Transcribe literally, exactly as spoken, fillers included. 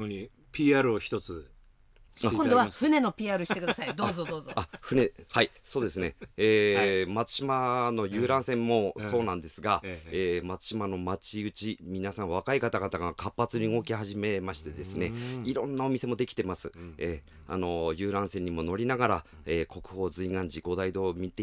に ピーアール を一つしていただ今度はけますか。 船の ピーアール してください。どうぞどうぞ。 あ、船、はい、そうですね、えー松島の遊覧船もそうなんですが、 ええええー松島の町打ち、皆さん若い方々が活発に動き始めましてですね、いろんなお店もできてます。えーあの遊覧船にも乗りながら、えー国宝随願寺五大堂を見て